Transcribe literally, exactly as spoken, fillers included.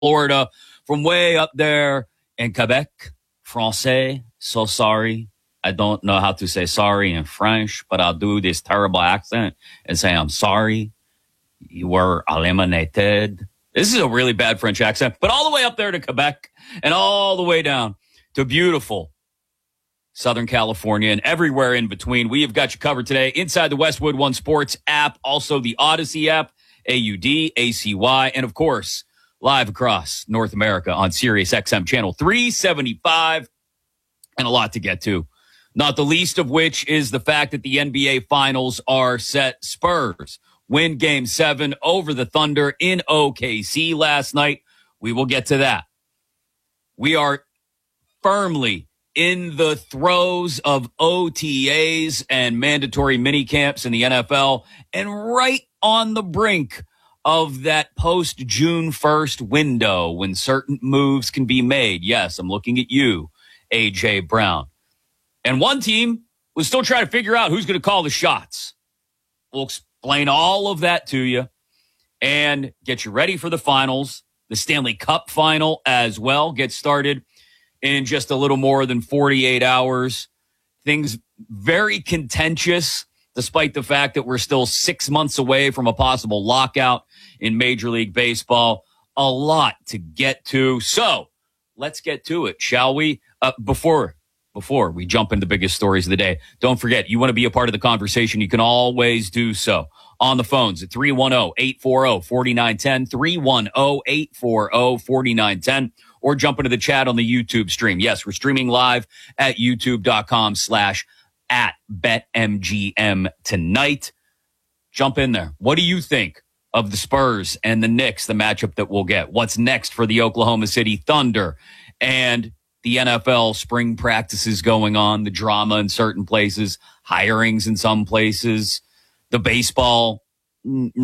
Florida, from way up there in Quebec, Francais. So sorry. I don't know how to say sorry in French, but I'll do this terrible accent and say, I'm sorry. You were eliminated. This is a really bad French accent, but all the way up there to Quebec and all the way down to beautiful Southern California and everywhere in between. We have got you covered today inside the Westwood One Sports app, also the Odyssey app, A U D, A C Y, and of course, live across North America on Sirius X M channel three seventy-five, and a lot to get to. Not the least of which is the fact that the N B A Finals are set. Spurs win Game seven over the Thunder in O K C last night. We will get to that. We are firmly in the throes of O T As and mandatory minicamps in the N F L, and right on the brink of that post-June first window when certain moves can be made. Yes, I'm looking at you, A J Brown. And one team was still trying to figure out who's going to call the shots. We'll explain all of that to you and get you ready for the finals. The Stanley Cup final as well gets started in just a little more than forty-eight hours. Things very contentious, despite the fact that we're still six months away from a possible lockout in Major League Baseball. A lot to get to. So let's get to it, shall we? Uh, before... Before we jump into the biggest stories of the day, don't forget, you want to be a part of the conversation, you can always do so on the phones at three one zero, eight four zero, four nine one zero, three one zero, eight four zero, four nine one zero, or jump into the chat on the YouTube stream. Yes, we're streaming live at youtube.com slash at BetMGM tonight. Jump in there. What do you think of the Spurs and the Knicks, the matchup that we'll get? What's next for the Oklahoma City Thunder? And the N F L spring practices going on, the drama in certain places, hirings in some places, the baseball